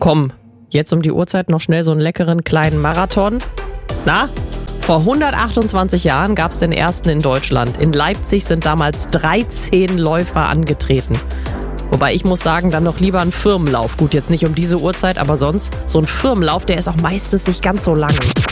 Komm, jetzt um die Uhrzeit noch schnell so einen leckeren kleinen Marathon. Na? Vor 128 Jahren gab es den ersten in Deutschland. In Leipzig sind damals 13 Läufer angetreten. Wobei ich muss sagen, dann noch lieber ein Firmenlauf. Gut, jetzt nicht um diese Uhrzeit, aber sonst so ein Firmenlauf, der ist auch meistens nicht ganz so lang.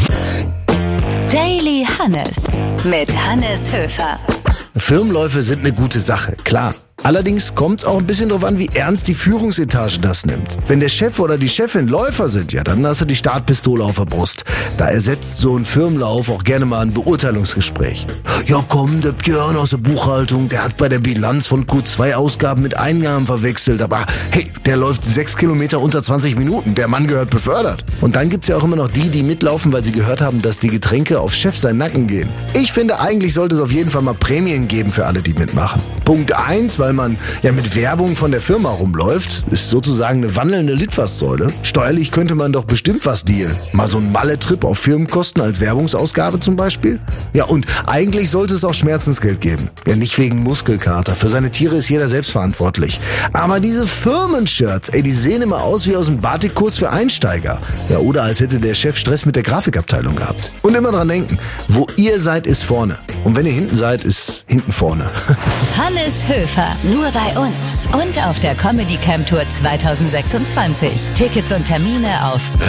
Daily Hannes mit Hannes Höfer. Firmenläufe sind eine gute Sache, klar. Allerdings kommt es auch ein bisschen darauf an, wie ernst die Führungsetage das nimmt. Wenn der Chef oder die Chefin Läufer sind, ja, dann hast du die Startpistole auf der Brust. Da ersetzt so ein Firmenlauf auch gerne mal ein Beurteilungsgespräch. Ja komm, der Björn aus der Buchhaltung, der hat bei der Bilanz von Q2 Ausgaben mit Einnahmen verwechselt. Aber hey, der läuft 6 Kilometer unter 20 Minuten. Der Mann gehört befördert. Und dann gibt's ja auch immer noch die mitlaufen, weil sie gehört haben, dass die Getränke auf Chef seinen Nacken gehen. Ich finde, eigentlich sollte es auf jeden Fall mal Prämien geben für alle, die mitmachen. Punkt 1, weil man ja mit Werbung von der Firma rumläuft, ist sozusagen eine wandelnde Litfaßsäule. Steuerlich könnte man doch bestimmt was dealen. Mal so ein Malle-Trip auf Firmenkosten als Werbungsausgabe zum Beispiel. Ja, und eigentlich sollte es auch Schmerzensgeld geben. Ja, nicht wegen Muskelkater. Für seine Tiere ist jeder selbst verantwortlich. Aber diese Firmenshirts, die sehen immer aus wie aus dem Batikkurs für Einsteiger. Ja, oder als hätte der Chef Stress mit der Grafikabteilung gehabt. Und immer dran denken, wo ihr seid, ist vorne. Und wenn ihr hinten seid, ist hinten vorne. Hannes Höfer, nur bei uns und auf der Comedy Camp Tour 2026. Tickets und Termine auf